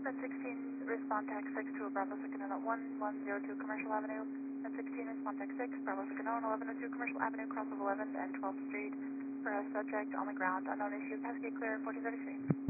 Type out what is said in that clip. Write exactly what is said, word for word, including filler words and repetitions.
ten sixteen, respond tax six to a Bravo Second at one one zero two Commercial Avenue. ten sixteen, respond tax six, Bravo Second eleven oh two Commercial Avenue, cross of eleventh and twelfth Street. For a subject on the ground, unknown issue, pass gate clear, fourteen thirty-three.